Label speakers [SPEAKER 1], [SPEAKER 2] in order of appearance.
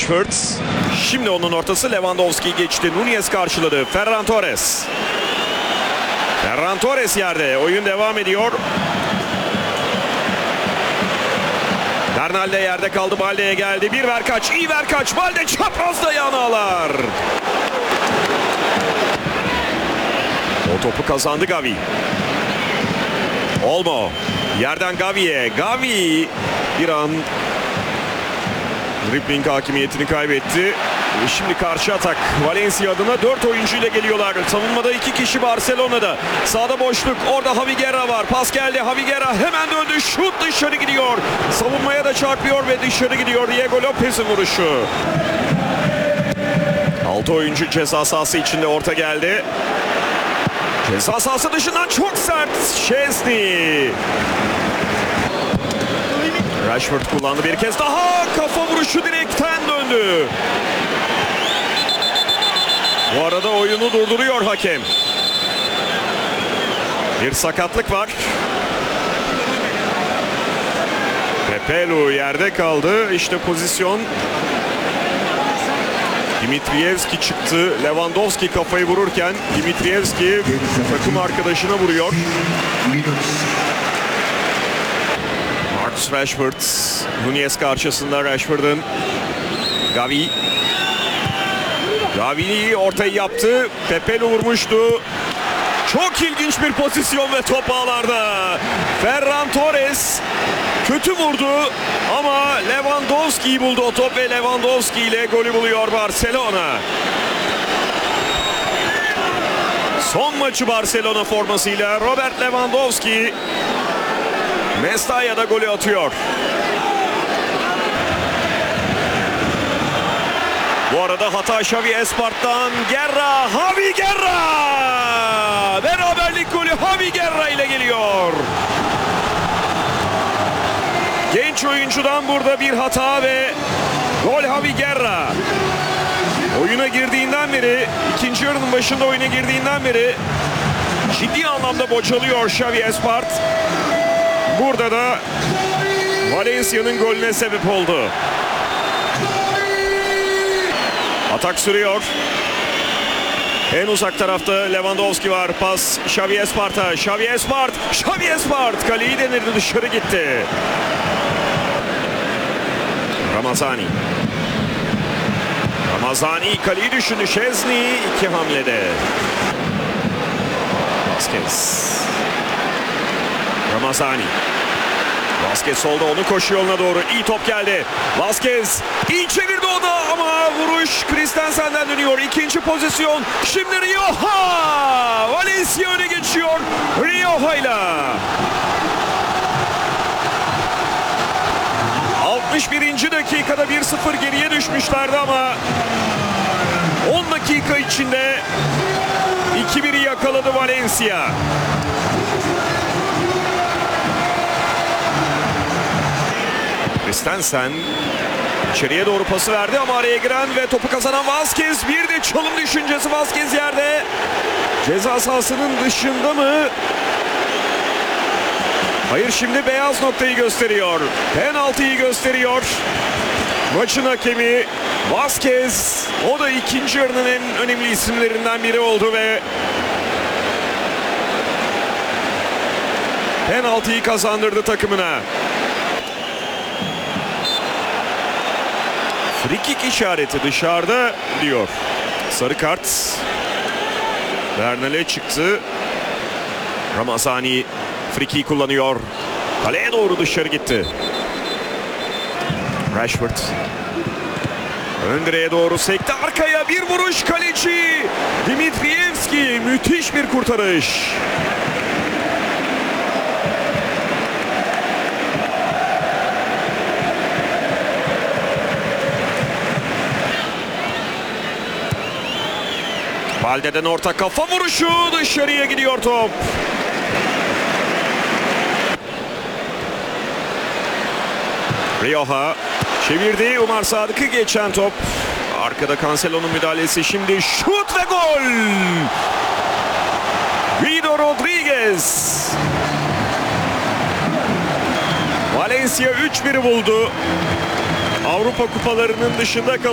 [SPEAKER 1] Rashford. Şimdi onun ortası, Lewandowski geçti. Nunez karşıladı. Ferran Torres. Ferran Torres yerde. Oyun devam ediyor. Bernal yerde kaldı. Balde'ye geldi. Bir ver kaç. İyi ver kaç. Balde çaprazda yanağlar. O topu kazandı Gavi. Olmo. Yerden Gavi'ye. Gavi bir an dribbling hakimiyetini kaybetti. Şimdi karşı atak. Valencia adına 4 oyuncu ile geliyorlar. Savunmada 2 kişi Barcelona'da. Sağda boşluk. Orada Javi Guerra var. Pas geldi. Javi Guerra hemen döndü. Şut dışarı gidiyor. Savunmaya da çarpıyor ve dışarı gidiyor. Diego Lopez'in vuruşu. 6 oyuncu ceza sahası içinde, orta geldi. Ceza sahası dışından çok sert. Szczesny. Rashford kullandı bir kez daha. Kafa vuruşu direkten döndü. Bu arada oyunu durduruyor hakem. Bir sakatlık var. Pepelu yerde kaldı. İşte pozisyon. Dimitrievski çıktı. Lewandowski kafayı vururken Dimitrievski takım arkadaşına vuruyor. Marcus Rashford. Nunez karşısında Rashford'un. Gavi. Gavi ortayı yaptı. Pepelu vurmuştu. Çok ilginç bir pozisyon ve top ağlarda. Ferran Torres kötü vurdu ama Lewandowski'yi buldu o top ve Lewandowski ile golü buluyor Barcelona. Son maçı Barcelona formasıyla Robert Lewandowski Mestalla'da golü atıyor. Bu arada hata Xavi Espart'tan. Guerra, Javi Guerra! Beraberlik golü Javi Guerra ile geliyor. Genç oyuncudan burada bir hata ve gol Javi Guerra. Oyuna girdiğinden beri, ikinci yarının başında oyuna girdiğinden beri ciddi anlamda bocalıyor Xavi Espart. Burada da Valencia'nın golüne sebep oldu. Atak sürüyor. En uzak tarafta Lewandowski var. Pas Xavi Espart'a. Xavi Espart. Xavi Espart. Kaleyi denedi, dışarı gitti. Ramazani. Ramazani kaleyi düşündü. Szczesny 2 hamlede. Vasquez. Ramazani. Vasquez solda, onu koşu yoluna doğru. İyi top geldi. Vasquez iyi çevirdi o da ama vuruş Christensen'den dönüyor. İkinci pozisyon. Şimdi Rioja. Valencia öne geçiyor Rioja'yla. 61. dakikada 1-0 geriye düşmüşlerdi ama 10 dakika içinde 2-1'i yakaladı Valencia. Christensen içeriye doğru pası verdi ama araya giren ve topu kazanan Vasquez, bir de çalım düşüncesi. Vasquez yerde. Ceza sahasının dışında mı? Hayır, şimdi beyaz noktayı gösteriyor. Penaltıyı gösteriyor. Maçın hakemi Vasquez. O da ikinci yarının en önemli isimlerinden biri oldu ve penaltıyı kazandırdı takımına. Free kick işareti dışarıda diyor. Sarı kart. Bernal'e çıktı. Ramazani free kick kullanıyor. Kaleye doğru dışarı gitti. Rashford. Ön direğe doğru sekti. Arkaya bir vuruş, kaleci Dimitrievski. Müthiş bir kurtarış. Balde'den orta kafa vuruşu, dışarıya gidiyor top. Rioja çevirdi. Umar Sadık'ı geçen top. Arkada Cancelo'nun müdahalesi. Şimdi şut ve gol. Guido Rodriguez. Valencia 3-1'i buldu. Avrupa kupalarının dışında kaldı.